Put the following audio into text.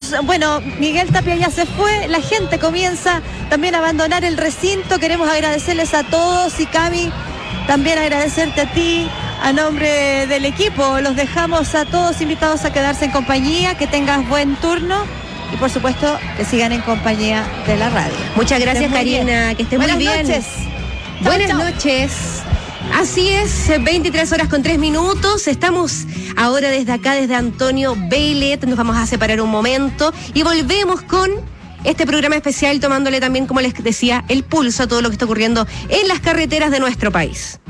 bueno, Miguel Tapia ya se fue, la gente comienza también a abandonar el recinto. Queremos agradecerles a todos y Cami, también agradecerte a ti, a nombre del equipo. Los dejamos a todos invitados a quedarse en compañía, que tengas buen turno y por supuesto que sigan en compañía de la radio. Muchas gracias, Karina, que estés muy bien. Buenas noches. Buenas noches. Así es, 23:03. Estamos ahora desde acá, desde Antonio Bellet. Nos vamos a separar un momento y volvemos con este programa especial, tomándole también, como les decía, el pulso a todo lo que está ocurriendo en las carreteras de nuestro país.